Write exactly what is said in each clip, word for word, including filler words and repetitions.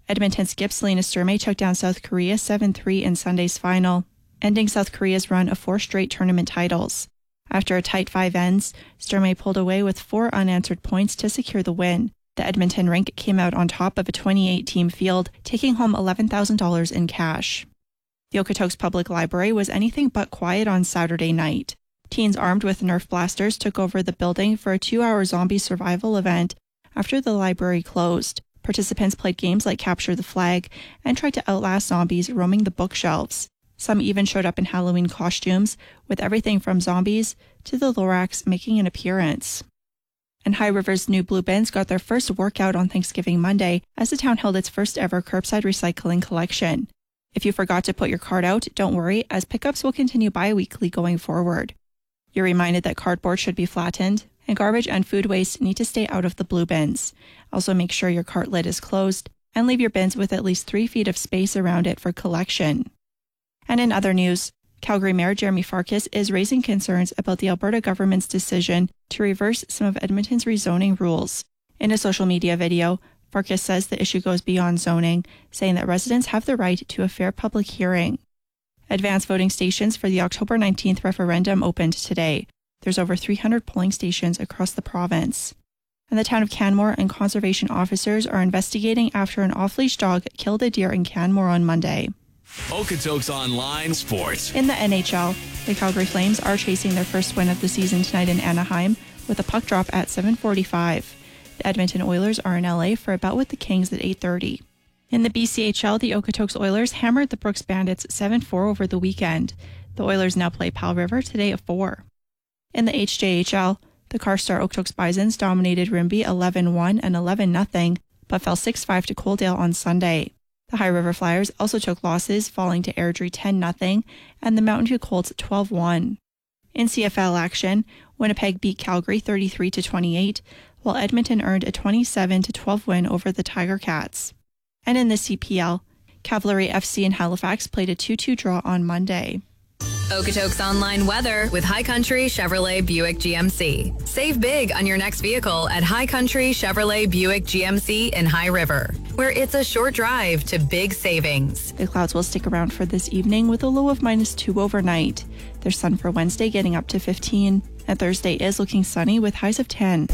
Edmonton skip Selena Sturmey took down South Korea seven three in Sunday's final, ending South Korea's run of four straight tournament titles. After a tight five ends, Sturmey pulled away with four unanswered points to secure the win. The Edmonton rink came out on top of a twenty-eight team field, taking home eleven thousand dollars in cash. The Okotoks Public Library was anything but quiet on Saturday night. Teens armed with Nerf blasters took over the building for a two-hour zombie survival event after the library closed. Participants played games like Capture the Flag and tried to outlast zombies roaming the bookshelves. Some even showed up in Halloween costumes, with everything from zombies to the Lorax making an appearance. And High River's new Blue Bins got their first workout on Thanksgiving Monday as the town held its first ever curbside recycling collection. If you forgot to put your card out, don't worry, as pickups will continue bi-weekly going forward. You're reminded that cardboard should be flattened, and garbage and food waste need to stay out of the blue bins. Also make sure your cart lid is closed, and leave your bins with at least three feet of space around it for collection. And in other news, Calgary Mayor Jeremy Farkas is raising concerns about the Alberta government's decision to reverse some of Edmonton's rezoning rules. In a social media video, Farkas says the issue goes beyond zoning, saying that residents have the right to a fair public hearing. Advanced voting stations for the October nineteenth referendum opened today. There's over three hundred polling stations across the province. And the town of Canmore and conservation officers are investigating after an off-leash dog killed a deer in Canmore on Monday. Okotoks Online Sports. In the N H L, the Calgary Flames are chasing their first win of the season tonight in Anaheim with a puck drop at seven forty-five. The Edmonton Oilers are in L A for a bout with the Kings at eight thirty. In the B C H L, the Okotoks Oilers hammered the Brooks Bandits seven four over the weekend. The Oilers now play Powell River today at four. In the H J H L, the Carstar Okotoks Bisons dominated Rimbey eleven one and eleven nothing, but fell six five to Coaldale on Sunday. The High River Flyers also took losses, falling to Airdrie ten nothing and the Mountain View Colts twelve one. In C F L action, Winnipeg beat Calgary thirty-three to twenty-eight, while Edmonton earned a twenty-seven to twelve win over the Tiger Cats. And in the C P L, Cavalry F C and Halifax played a two two draw on Monday. Okotoks Online weather with High Country Chevrolet Buick G M C. Save big on your next vehicle at High Country Chevrolet Buick G M C in High River, where it's a short drive to big savings. The clouds will stick around for this evening with a low of minus two overnight. There's sun for Wednesday getting up to fifteen, and Thursday is looking sunny with highs of ten.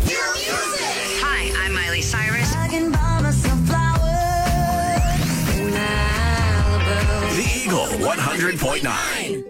Hi, I'm Miley Cyrus. The Eagle one hundred point nine.